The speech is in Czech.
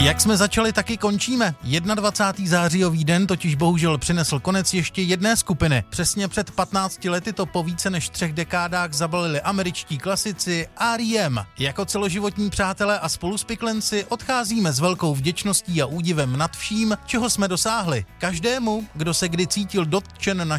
Jak jsme začali, taky končíme. 21. zářijový den totiž bohužel přinesl konec ještě jedné skupiny. Přesně před 15 lety to po více než 3 dekádách zabalili američtí klasici R.E.M. Jako celoživotní přátelé a spoluspiklenci odcházíme s velkou vděčností a údivem nad vším, čeho jsme dosáhli. Každému, kdo se kdy cítil dotčen